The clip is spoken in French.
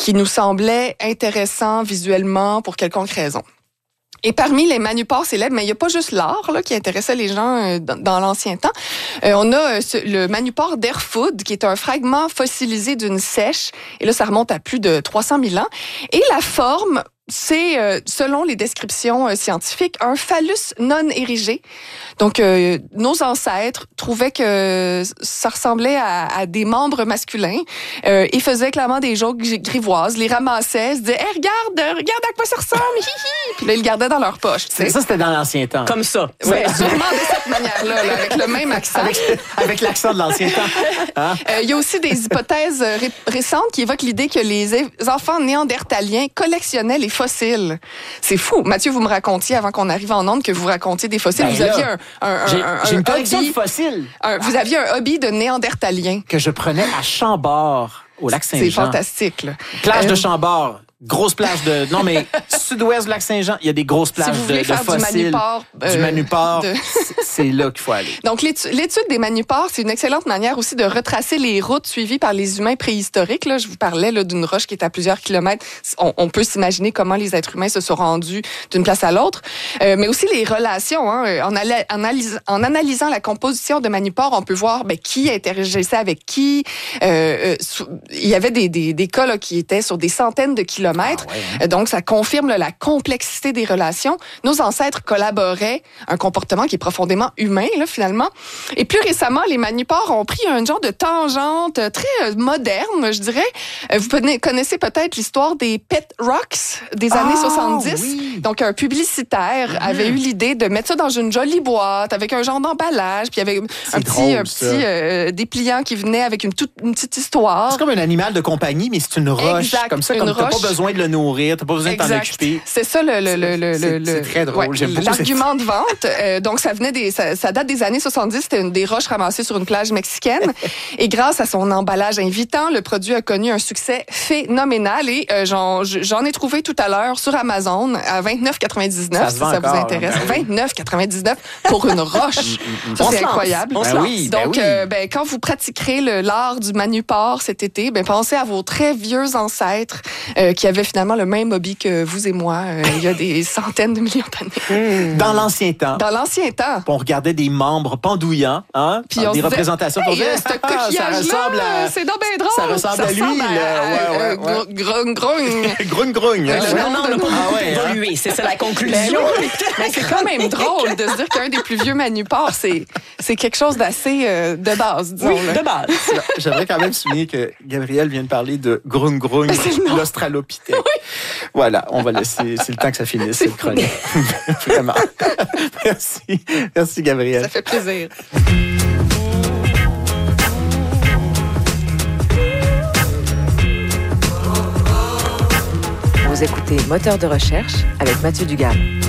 qui nous semblait intéressant visuellement pour quelconque raison. Et parmi les manupars célèbres, mais il n'y a pas juste l'art là, qui intéressait les gens dans l'ancien temps. On a le manupar d'Erfoud, qui est un fragment fossilisé d'une seiche. Et là, ça remonte à plus de 300 000 ans. Et la forme, c'est, selon les descriptions scientifiques, un phallus non érigé. Donc, nos ancêtres trouvaient que ça ressemblait à des membres masculins. Ils faisaient clairement des jokes grivoises, les ramassaient, se disaient hey, regarde à quoi ça ressemble, hihi. Puis là, ils le gardaient dans leur poche. Tu sais. Ça, c'était dans l'ancien temps. Comme ça. Oui, sûrement de cette manière-là, là, avec le même accent. Avec l'accent de l'ancien temps. Hein? Il y a aussi des hypothèses récentes qui évoquent l'idée que les enfants néandertaliens collectionnaient les fossiles. C'est fou. Mathieu, vous me racontiez, avant qu'on arrive en onde, que vous racontiez des fossiles. Ben vous aviez j'ai une collection hobby, de fossiles. vous aviez un hobby de néandertalien. Que je prenais à Chambord, au lac Saint-Jean. C'est fantastique. Là. Plage de Chambord. Grosse plage de... Non, mais sud-ouest du lac Saint-Jean, il y a des grosses plages si vous voulez de faire fossiles. Du manupar, c'est là qu'il faut aller. Donc, l'étude des manupars, c'est une excellente manière aussi de retracer les routes suivies par les humains préhistoriques. Là, je vous parlais là, d'une roche qui est à plusieurs kilomètres. On peut s'imaginer comment les êtres humains se sont rendus d'une place à l'autre. Mais aussi les relations. Hein, en analysant la composition de manupars, on peut voir qui interagissait avec qui. Il y avait des cas là, qui étaient sur des centaines de kilomètres. Donc, ça confirme là, la complexité des relations. Nos ancêtres collaboraient, un comportement qui est profondément humain, là, finalement. Et plus récemment, les manupars ont pris un genre de tangente très moderne, je dirais. Vous connaissez peut-être l'histoire des Pet Rocks des années 70. Oui. Donc, un publicitaire avait eu l'idée de mettre ça dans une jolie boîte avec un genre d'emballage, puis il y avait un petit dépliant qui venait avec une petite histoire. C'est comme un animal de compagnie, mais c'est une roche. Exact, comme ça, comme t'as pas besoin de le nourrir, t'as pas besoin de t'en occuper. C'est ça c'est très drôle. J'aime beaucoup l'argument de vente. Donc, ça date des années 70. C'était des roches ramassées sur une plage mexicaine. Et grâce à son emballage invitant, le produit a connu un succès phénoménal. Et j'en ai trouvé tout à l'heure sur Amazon à 29,99 si ça vous intéresse. 29,99 pour une roche. Ça, c'est incroyable. Donc, quand vous pratiquerez l'art du manupar cet été, pensez à vos très vieux ancêtres qui avaient finalement le même hobby que vous et moi il y a des centaines de millions d'années. Dans l'ancien temps. Dans l'ancien temps. On regardait des membres pendouillants, hein? Puis on des représentations pour dire ce coquillage-là, c'est donc bien drôle. Ça ressemble à lui. Grung. Non, on n'a pas évolué. C'est ça la conclusion. Mais c'est quand même drôle de se dire qu'un des plus vieux manupars, c'est quelque chose d'assez de base, disons. Oui, de base. J'aimerais quand même souligner que Gabrielle vient de parler de Grung, l'Australopithèque. Oui. Voilà, on va laisser, c'est le temps que ça finisse, cette chronique. Vraiment. Merci Gabrielle. Ça fait plaisir. Vous écoutez Moteur de recherche avec Mathieu Dugal.